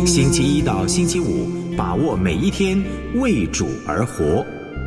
星期一到星期五，把握每一天，为主而活。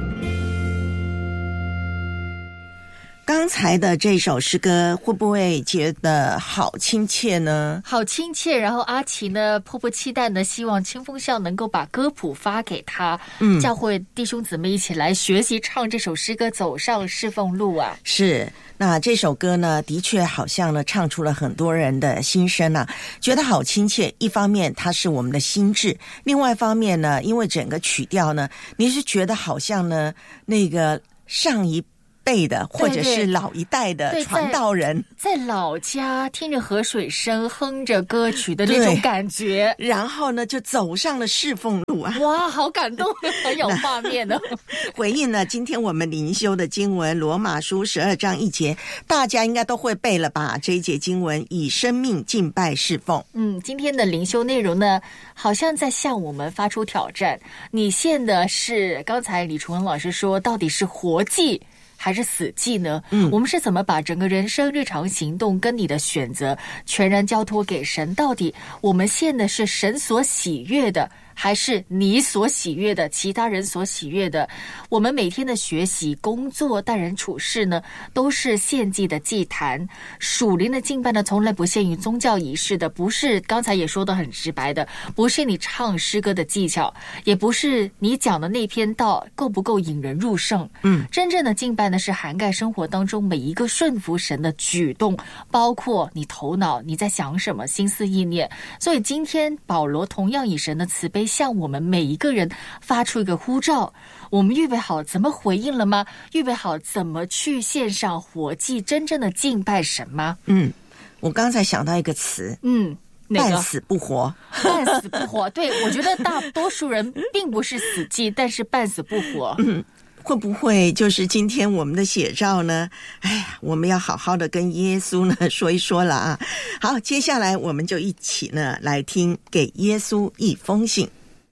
刚才的这首诗歌会不会觉得好亲切呢？ 好亲切，然后阿奇呢迫不期待呢希望清风校能够把歌谱发给他，教会弟兄姊妹一起来学习唱这首诗歌，走上侍奉路啊。 是，那这首歌呢的确好像呢唱出了很多人的心声啊，觉得好亲切。一方面它是我们的心智，另外一方面呢，因为整个曲调呢，你是觉得好像呢那个上一辈的或者是老一代的传道人在老家听着河水声，哼着歌曲的那种感觉， 然后呢就走上了侍奉路啊！ 哇，好感动，很有画面哦。 回应呢今天我们灵修的经文罗马书12章1节，大家应该都会背了吧？这一节经文，以生命敬拜侍奉。 今天的灵修内容呢，好像在向我们发出挑战。你献的是刚才李崇文老师说，到底是活祭还是死祭呢？我们是怎么把整个人生日常行动跟你的选择全然交托给神？到底我们献的是神所喜悦的，还是你所喜悦的，其他人所喜悦的？我们每天的学习、工作、待人处事呢，都是献祭的祭坛。属灵的敬拜呢，从来不限于宗教仪式的，不是刚才也说得很直白的，不是你唱诗歌的技巧，也不是你讲的那篇道够不够引人入胜。真正的敬拜呢，是涵盖生活当中每一个顺服神的举动，包括你头脑你在想什么，心思意念。所以今天保罗同样以神的慈悲向我们每一个人发出一个呼召，我们预备好怎么回应了吗？预备好怎么去献上活祭，真正的敬拜神吗？ 我刚才想到一个词，半死不活。 半死不活，对，我觉得大多数人并不是死祭，但是半死不活。 会不会就是今天我们的写照呢？哎呀，我们要好好的跟耶稣呢说一说了啊。好，接下来我们就一起呢来听给耶稣一封信。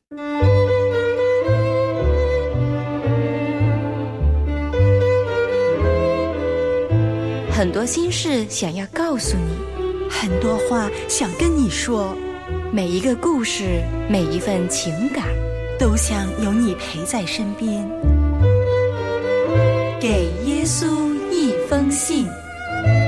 很多心事想要告诉你， 很多话想跟你说， 每一个故事，每一份情感， 都想有你陪在身边。给耶稣一封信。